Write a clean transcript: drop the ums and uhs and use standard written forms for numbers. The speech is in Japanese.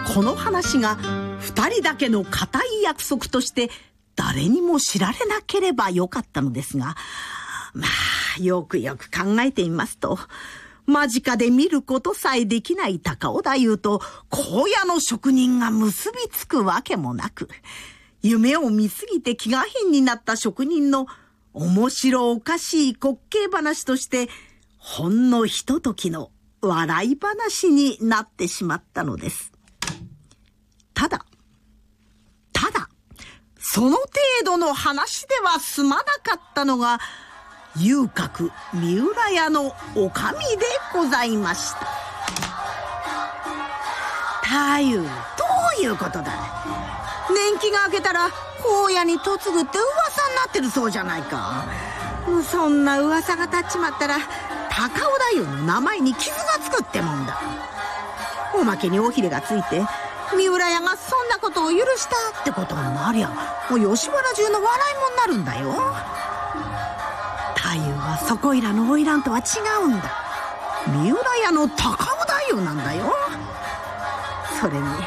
この話が2人だけの固い約束として誰にも知られなければよかったのですが、まあよくよく考えてみますと、間近で見ることさえできない高尾太夫と荒野の職人が結びつくわけもなく、夢を見すぎて気が変になった職人の面白おかしい滑稽話としてほんのひとときの笑い話になってしまったのです。ただその程度の話では済まなかったのが遊郭三浦屋のおかみでございました。太夫、どういうことだ。年季が明けたら荒野に嫁ぐって噂になってるそうじゃないか。そんな噂が立っちまったら高尾太夫の名前に傷がつくってもんだ。おまけに尾ひれがついて三浦屋がそんなことを許したってことになりゃ、もう吉原中の笑いもんになるんだよ。太夫はそこいらの花魁とは違うんだ。三浦屋の高尾太夫なんだよ。それに